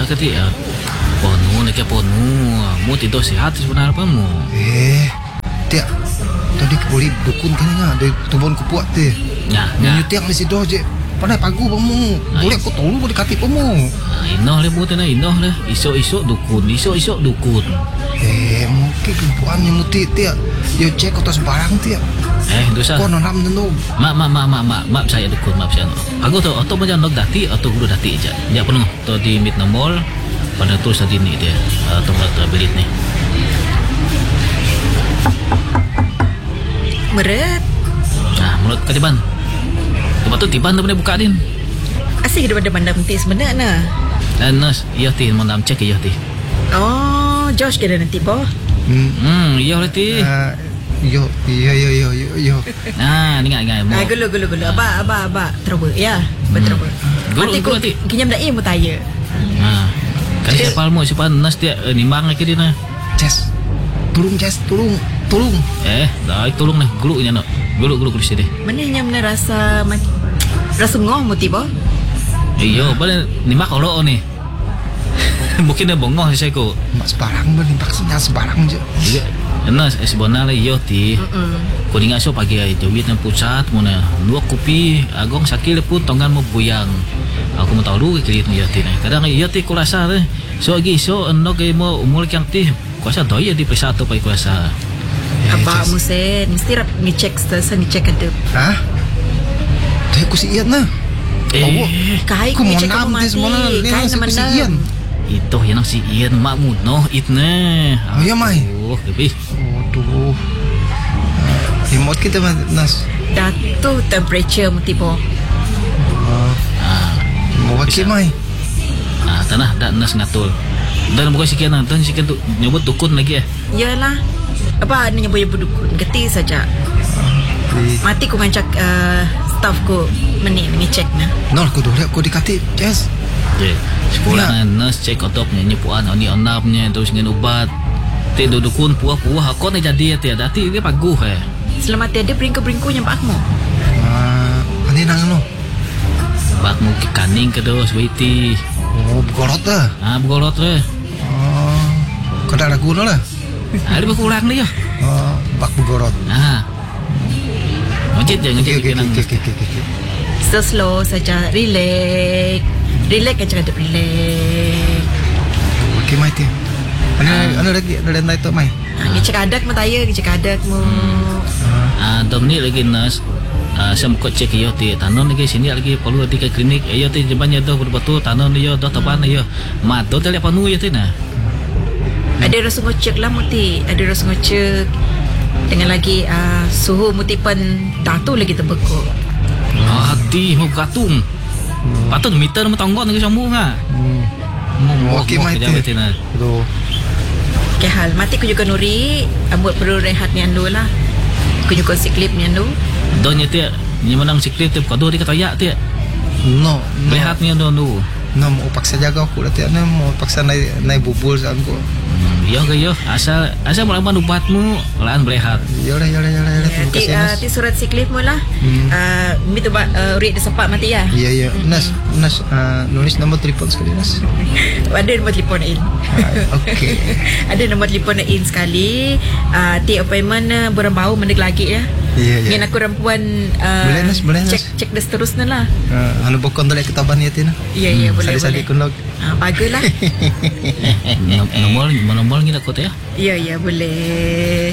kata ponu nak ponu mu tidur sihat sebenarnya apa mu tiap tadi boleh dukun kan ada tubon kupuat tu nyutiak di situ je pandai pagu pamu boleh aku tolong boleh kati pamu inoh le buat na inoh le isok dukun mungkin kupuan yang muti tiap dia cek atas barang tiap dosa kau nonam nenu maaf saya dukun maaf saya aku tu atau macam nok dati atau guru dati aja dia penuh tu di mid nomor pada tulis tadi ni dia atau belit ni Meret. Menurut katiban tempat tu tiban tu boleh buka din Asyik daripada mandam ti sebenarnya Nas iya ti mandam cek iya ti oh Josh kira nanti po iya ti yo ni ngai mo gulu aba terus ya betul gulu ti kinyam dah mu tanya kasi siapa mo siapa nas dia nimbang lagi dia na Ces tolong dah tolong nih gulu nya no gulu sini mana yang rasa ngoh mu tiba iyo boleh nimbak kalau ni mungkin dia bongong saya ko mak sebarang nimbak sebarang je Nas sebenarnya iyo ti kuninga so pagi ay jawit ng pusat mo na dua kopi agong sakil pun tonggan mo buyang aku mau tahu dulu kilit iyo ti na kadang iyo ti kurasa so agi so ano kay mo umul kyang ti kuasa doy di pesato pa kuasa apa musen mesti rap ngecek ada Teh ku si Ian na kahit ku ngecek monam mati dis mana kahit naman si Ian itu yang si Ian makmud no it na ya mai lebih aduh imot kita nas datu temperature mu tiba mau pakai mai tanah dak nas ngatul dan bukan sekian nonton sekian tu nyebut dukun lagi yalah apa ni nyebut dukun geti saja mati ku ngancak staff ku ngecek na nol ku dulu ku dikati Jess sekolah nas cek otop nyepuan oni onapnya terus ngen ubat ti dukun puah aku ni jadi ya dati dia paguh selamat ada bringku nyampak mo ani nang no bak mu kaning ke dos witi begorot dah begorot kada ragu lah ada berkurang ni ya bak begorot ngecit kenang so slow saja relax aja ada relax okey mai ti ana lagi ada lain tu mai ngecek adat mu domni lagi nas saya mau cek iyo ti tanon lagi sini lagi perlu di ke klinik iyo ti jebannya dah betul tanon iyo dah tapan iyo mat tu tele panu iyo ti na ada rasa ngecek lah muti ada rasa ngecek dengan lagi suhu muti pun datu lagi terbekuk hati mau katung patut meter mau tonggon lagi sambung okey mai ti ke hal mati ku juga nuri ambut perlu rehat ni andu lah ku juga siklip ni andu donya ti ni menang siklip ti kado di katayak ti no rehat ni andu no mau paksa jaga aku dah tiap mau paksa naik bubul sa aku yo asal melawan ubatmu lahan berehat ya terima kasih Nas ti surat siklip mu lah minta urit sepak mati ya ya Nas nulis nombor telefon sekali Nas ada nombor telefon in okey ada nombor telefon in sekali ti appointment burang bau mendek lagi ya ya aku perempuan boleh Nas cek dah seterusnya lah anu bokon tolak ketaban ya Tina ya boleh sadi kunlog baguslah nomor kita kota ya ya boleh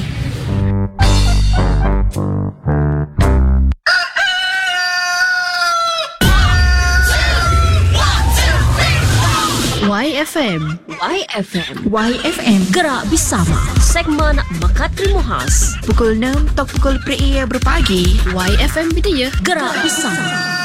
YFM Gerak Bersama segmen Makat Krimuhas pukul 6 atau pukul 3 berpagi YFM Bidaya Gerak Bersama.